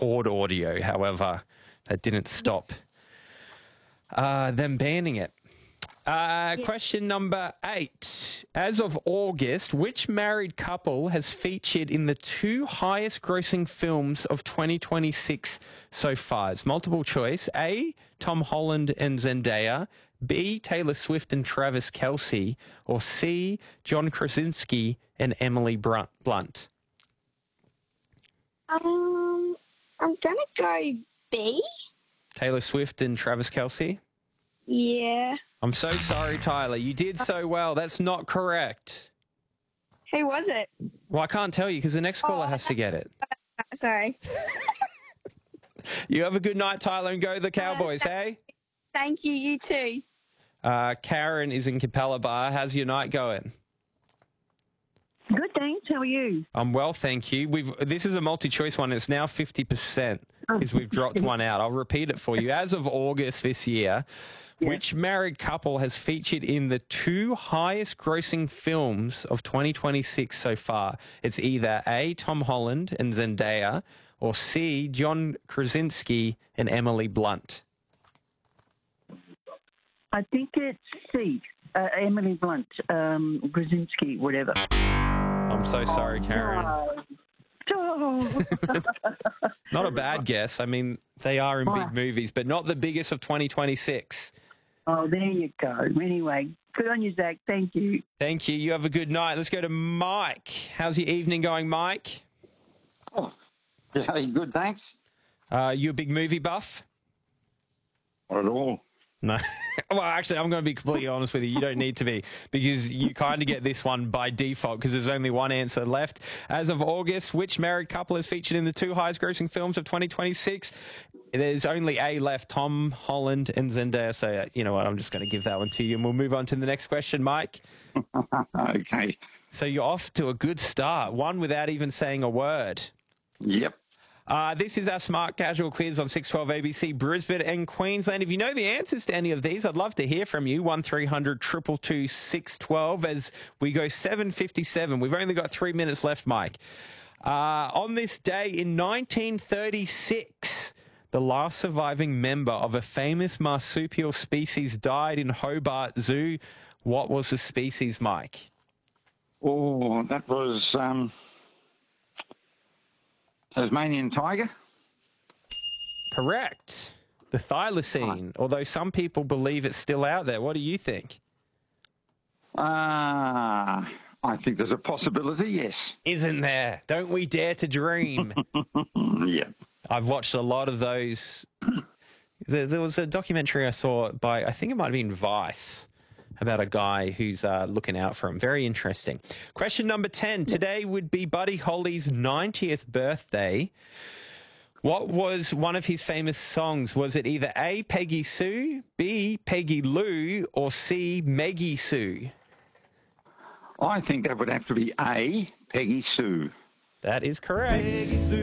record audio. However, that didn't stop them banning it. Question number 8. As of August, which married couple has featured in the 2 highest grossing films of 2026 so far? It's multiple choice. A, Tom Holland and Zendaya. B, Taylor Swift and Travis Kelce. Or C, John Krasinski and Emily Blunt. I'm gonna go B. Taylor Swift and Travis Kelce? Yeah. I'm so sorry, Tyler. You did so well. That's not correct. Who was it? Well, I can't tell you because the next caller has to get it. Sorry. You have a good night, Tyler, and go the Cowboys, hey? Thank you. You too. Karen is in Capella Bar. How's your night going? Good, thanks. How are you? I'm well, thank you. This is a multi-choice one. It's now 50% because we've dropped one out. I'll repeat it for you. As of August this year, which married couple has featured in the 2 highest grossing films of 2026 so far? It's either A, Tom Holland and Zendaya, or C, John Krasinski and Emily Blunt. I think it's C. Emily Blunt, Krasinski, whatever. I'm so sorry, Karen. Oh. Not a bad guess. I mean, they are in big movies, but not the biggest of 2026. Oh, there you go. Anyway, good on you, Zach. Thank you. Thank you. You have a good night. Let's go to Mike. How's your evening going, Mike? Oh, yeah, good, thanks. You a big movie buff? Not at all. No. Well, actually, I'm going to be completely honest with you. You don't need to be because you kind of get this one by default because there's only one answer left. As of August, which married couple is featured in the 2 highest grossing films of 2026? There's only A left, Tom Holland and Zendaya. So, you know what, I'm just going to give that one to you and we'll move on to the next question, Mike. Okay. So you're off to a good start, one without even saying a word. Yep. This is our Smart Casual quiz on 612 ABC, Brisbane and Queensland. If you know the answers to any of these, I'd love to hear from you. 1300 222 612 as we go 7:57. We've only got 3 minutes left, Mike. On this day in 1936, the last surviving member of a famous marsupial species died in Hobart Zoo. What was the species, Mike? Oh, that was Tasmanian tiger. Correct. The thylacine, although some people believe it's still out there. What do you think? I think there's a possibility, yes. Isn't there? Don't we dare to dream? Yeah. I've watched a lot of those. There was a documentary I saw by, I think it might have been Vice, about a guy who's looking out for him. Very interesting. Question number 10. Today would be Buddy Holly's 90th birthday. What was one of his famous songs? Was it either A, Peggy Sue, B, Peggy Lou, or C, Meggie Sue? I think that would have to be A, Peggy Sue. That is correct. Peggy Sue.